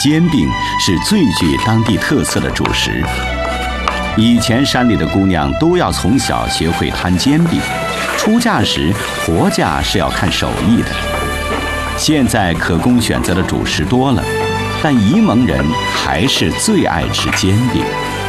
煎饼是最具当地特色的主食。以前山里的姑娘都要从小学会摊煎饼，出嫁时活嫁是要看手艺的。现在可供选择的主食多了，但沂蒙人还是最爱吃煎饼。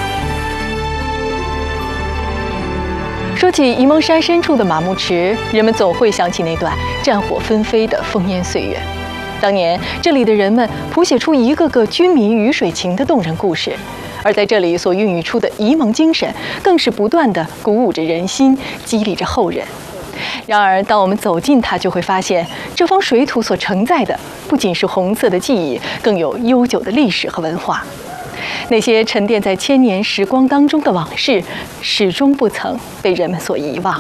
说起沂蒙山深处的马牧池，人们总会想起那段战火纷飞的烽烟岁月。当年这里的人们谱写出一个个军民鱼水情的动人故事，而在这里所孕育出的沂蒙精神，更是不断地鼓舞着人心，激励着后人。然而，当我们走近它，就会发现这方水土所承载的不仅是红色的记忆，更有悠久的历史和文化。那些沉淀在千年时光当中的往事，始终不曾被人们所遗忘。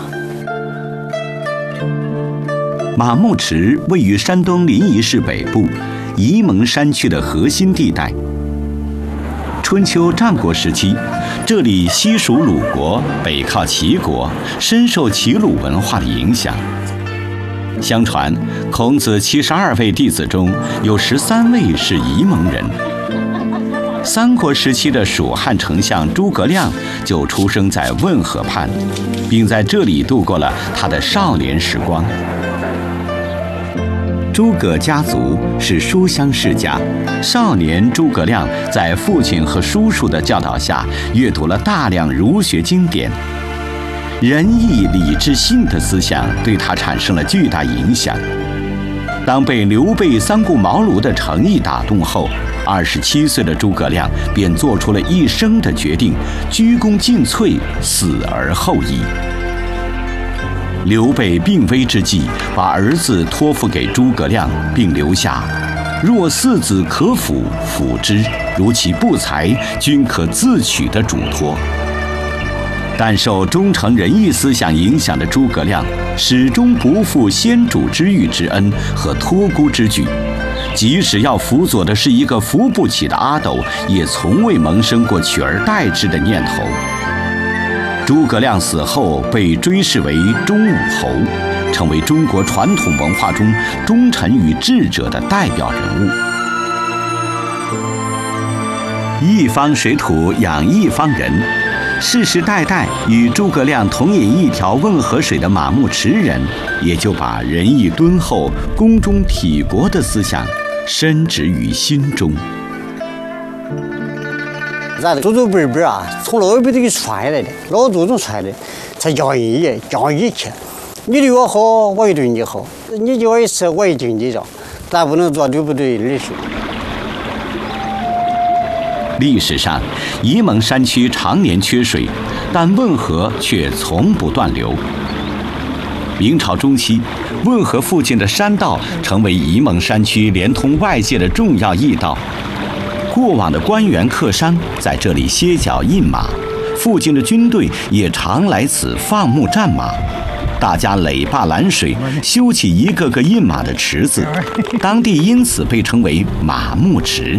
马牧池位于山东临沂市北部沂蒙山区的核心地带。春秋战国时期，这里西属鲁国，北靠齐国，深受齐鲁文化的影响。相传，孔子72位弟子中有13位是沂蒙人。三国时期的蜀汉丞相诸葛亮就出生在汶河畔，并在这里度过了他的少年时光。诸葛家族是书香世家，少年诸葛亮在父亲和叔叔的教导下，阅读了大量儒学经典，仁义礼智信的思想对他产生了巨大影响。当被刘备三顾茅庐的诚意打动后，27岁的诸葛亮便做出了一生的决定，鞠躬尽瘁，死而后已。刘备病危之际，把儿子托付给诸葛亮，并留下“若四子可辅，辅之；如其不才，均可自取”的嘱托。但受忠诚仁义思想影响的诸葛亮，始终不负先主之遇之恩和托孤之举，即使要辅佐的是一个扶不起的阿斗，也从未萌生过取而代之的念头。诸葛亮死后被追谥为忠武侯，成为中国传统文化中忠臣与智者的代表人物。一方水土养一方人，世世代代与诸葛亮同饮一条汶河水的马牧池人，也就把仁义敦厚、宫中体国的思想深植于心中。 咱祖祖辈辈啊，从老一辈都给传下来的，老祖宗传的，才讲义气。你对我好，我也对你好；你对我一次，我也对你着，咱不能做对不对的事。 历史上，沂蒙山区常年缺水，但汶河却从不断流。明朝中期，汶河附近的山道成为沂蒙山区连通外界的重要驿道。过往的官员客商在这里歇脚印马，附近的军队也常来此放牧战马。大家垒坝拦水，修起一个个印马的池子，当地因此被称为马牧池。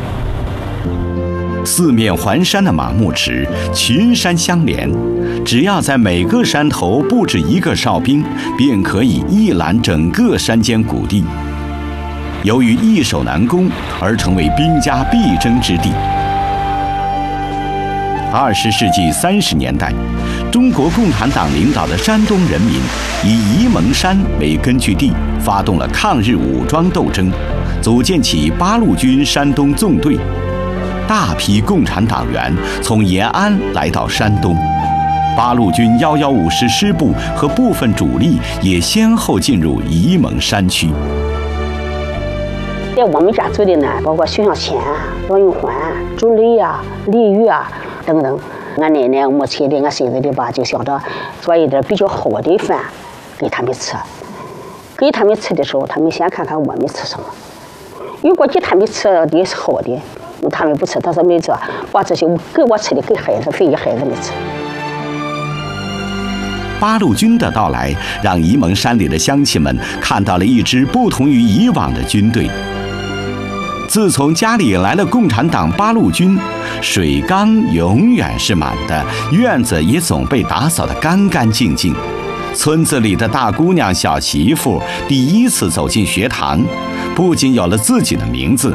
四面环山的马牧池，群山相连，只要在每个山头布置一个哨兵，便可以一览整个山间谷地。由于易守难攻，而成为兵家必争之地。20世纪30年代，中国共产党领导的山东人民以沂蒙山为根据地，发动了抗日武装斗争，组建起八路军山东纵队。大批共产党员从延安来到山东，八路军115师师部和部分主力也先后进入沂蒙山区。 在我们家做的呢，包括徐向前、罗永欢、朱雷啊、李玉啊等等。俺奶奶、母亲的、俺孙子的吧，就想着做一点比较好的饭给他们吃。给他们吃的时候，他们先看看我们吃什么。如果给他们吃的是好的，他们不吃，他说没做，把这些给我吃的给孩子分给孩子们吃。 八路军的到来，让沂蒙山里的乡亲们看到了一支不同于以往的军队。自从家里来了共产党八路军，水缸永远是满的，院子也总被打扫得干干净净。村子里的大姑娘、小媳妇第一次走进学堂，不仅有了自己的名字，